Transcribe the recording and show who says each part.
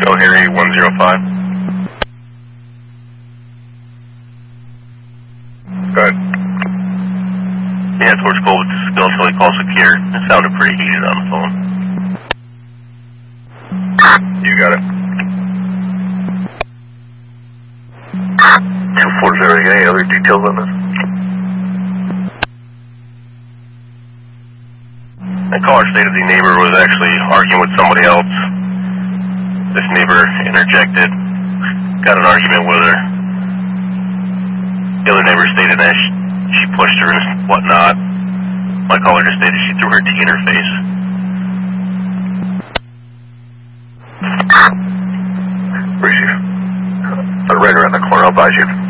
Speaker 1: Go Harry 105. Go ahead. Yeah, towards Gold still until he calls Sakir. It sounded pretty heated on the phone. You got it. 240, any other details on this? The caller stated the neighbor was actually arguing with somebody else. This neighbor interjected, got an argument with her. The other neighbor stated that she pushed her and whatnot. My caller just stated she threw her tea in her face. Where's she? Right around the corner, I'll advise you.